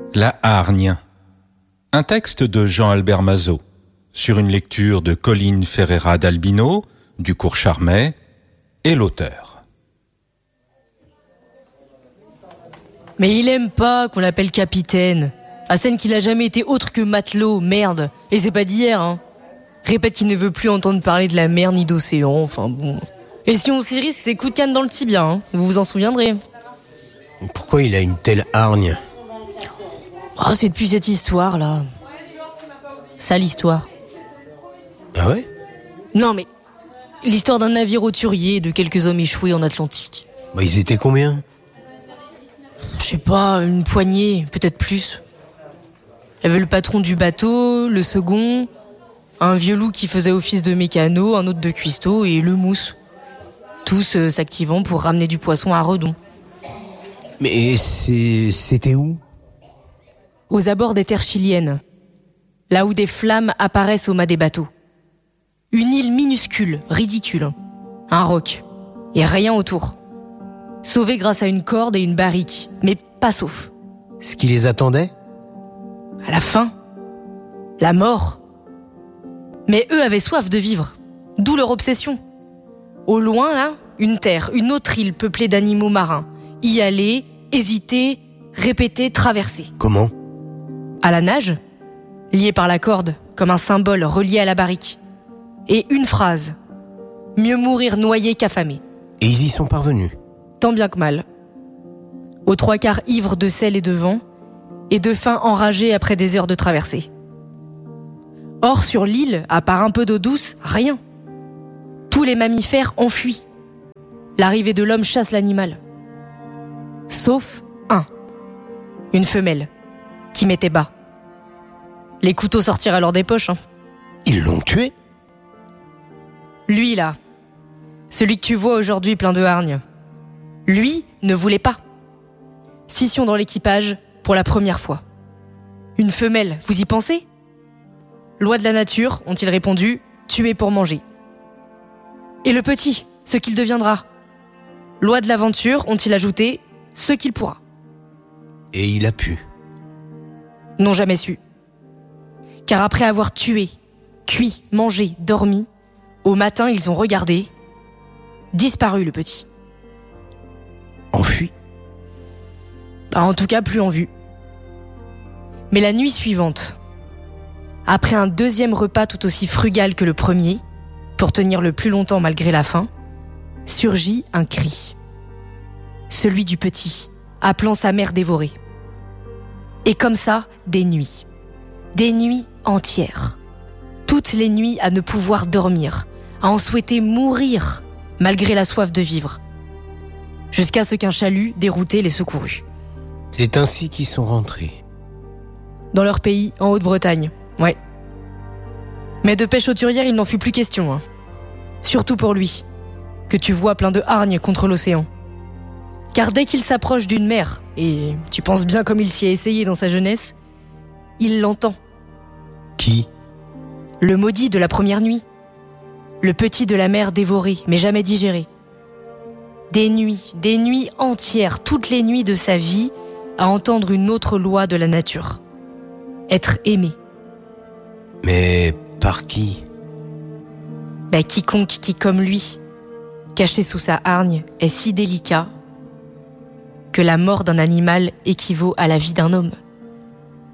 La hargne. Un texte de Jean-Albert Mazot, sur une lecture de Colline Ferreira d'Albino, du cours Charmet, et l'auteur. Mais il aime pas qu'on l'appelle capitaine. Arsène qu'il a jamais été autre que matelot, merde. Et c'est pas d'hier, hein. Répète qu'il ne veut plus entendre parler de la mer ni d'océan, enfin bon. Et si on s'y risque, c'est coup de canne dans le tibia, hein. Vous vous en souviendrez. Pourquoi il a une telle hargne ? Oh, c'est depuis cette histoire-là. Sale histoire. Ah ouais ? Non mais, l'histoire d'un navire hauturier et de quelques hommes échoués en Atlantique. Bah ils étaient combien ? Je sais pas, une poignée, peut-être plus. Il y avait le patron du bateau, le second, un vieux loup qui faisait office de mécano, un autre de cuistot et le mousse. Tous s'activant pour ramener du poisson à Redon. Mais c'était où ? Aux abords des terres chiliennes, là où des flammes apparaissent au mât des bateaux. Une île minuscule, ridicule, un roc, et rien autour. Sauvés grâce à une corde et une barrique, mais pas sauf. Ce qui les attendait ? À la fin, la mort. Mais eux avaient soif de vivre, d'où leur obsession. Au loin, là, une terre, une autre île peuplée d'animaux marins. Y aller, hésiter, répéter, traverser. Comment ? À la nage, lié par la corde, comme un symbole relié à la barrique. Et une phrase. Mieux mourir noyé qu'affamé. Et ils y sont parvenus ? Tant bien que mal. Aux trois quarts ivres de sel et de vent, et de faim enragé après des heures de traversée. Or, sur l'île, à part un peu d'eau douce, rien. Tous les mammifères ont fui. L'arrivée de l'homme chasse l'animal. Sauf un. Une femelle, qui mettait bas. Les couteaux sortirent alors des poches, hein. Ils l'ont tué ? Lui, là. Celui que tu vois aujourd'hui plein de hargne. Lui ne voulait pas. Scission dans l'équipage pour la première fois. Une femelle, vous y pensez ? Loi de la nature, ont-ils répondu, tuer pour manger. Et le petit, ce qu'il deviendra. Loi de l'aventure, ont-ils ajouté, ce qu'il pourra. Et il a pu. N'ont jamais su. Car après avoir tué, cuit, mangé, dormi, au matin ils ont regardé, disparu le petit. Enfui ? En tout cas, plus en vue. Mais la nuit suivante, après un deuxième repas tout aussi frugal que le premier, pour tenir le plus longtemps malgré la faim, surgit un cri. Celui du petit, appelant sa mère dévorée. Et comme ça, des nuits. Des nuits entières. Toutes les nuits à ne pouvoir dormir, à en souhaiter mourir, malgré la soif de vivre. Jusqu'à ce qu'un chalut dérouté les secourut. C'est ainsi qu'ils sont rentrés. Dans leur pays, en Haute-Bretagne, ouais. Mais de pêche hauturière, il n'en fut plus question, hein. Surtout pour lui, que tu vois plein de hargne contre l'océan. Car dès qu'il s'approche d'une mer, et tu penses bien comme il s'y a essayé dans sa jeunesse, il l'entend. Qui ? Le maudit de la première nuit. Le petit de la mer dévoré, mais jamais digéré. Des nuits entières, toutes les nuits de sa vie, à entendre une autre loi de la nature. Être aimé. Mais par qui ? Quiconque qui, comme lui, caché sous sa hargne, est si délicat que la mort d'un animal équivaut à la vie d'un homme.